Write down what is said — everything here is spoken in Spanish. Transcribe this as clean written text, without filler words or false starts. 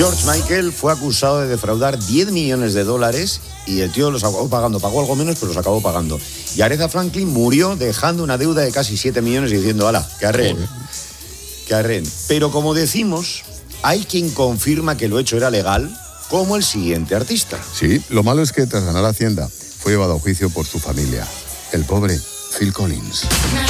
George Michael fue acusado de defraudar $10 millones y el tío los acabó pagando. Pagó algo menos, pero los acabó pagando. Y Aretha Franklin murió dejando una deuda de casi 7 millones y diciendo, ¡hala, que arreen! Que arreen. Pero como decimos, hay quien confirma que lo hecho era legal, como el siguiente artista. Sí, lo malo es que tras ganar Hacienda fue llevado a juicio por su familia. El pobre Phil Collins.